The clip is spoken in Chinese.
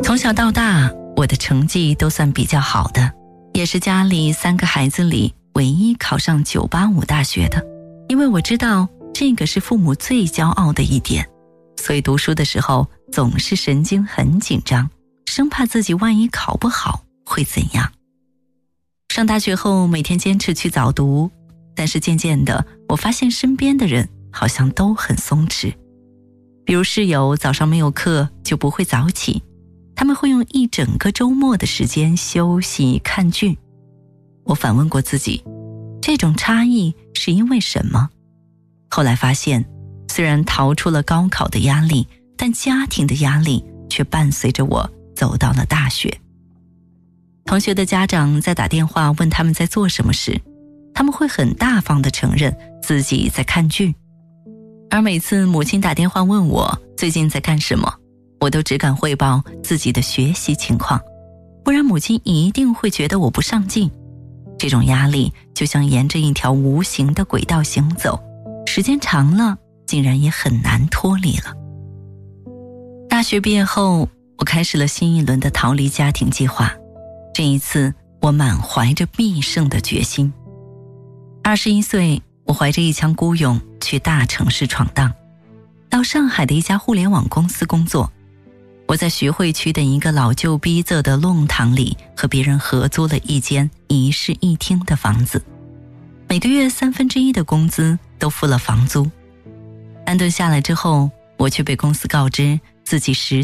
从小到大，我的成绩都算比较好的，也是家里3个孩子里唯一考上985大学的。因为我知道这个是父母最骄傲的一点，所以读书的时候总是神经很紧张，生怕自己万一考不好会怎样。上大学后每天坚持去早读，但是渐渐的我发现身边的人好像都很松弛。比如室友早上没有课就不会早起，他们会用一整个周末的时间休息看剧。我反问过自己，这种差异是因为什么？后来发现，虽然逃出了高考的压力，但家庭的压力却伴随着我走到了大学。同学的家长在打电话问他们在做什么时，他们会很大方地承认自己在看剧。而每次母亲打电话问我最近在干什么，我都只敢汇报自己的学习情况，不然母亲一定会觉得我不上进。这种压力就像沿着一条无形的轨道行走，时间长了，竟然也很难脱离了。大学毕业后，我开始了新一轮的逃离家庭计划。这一次，我满怀着必胜的决心。21岁，我怀着一腔孤勇去大城市闯荡，到上海的一家互联网公司工作。我在徐汇区的一个老旧逼仄的弄堂里和别人合租了一间1室1厅的房子，每个月1/3的工资都付了房租。安顿下来之后，我却被公司告知自己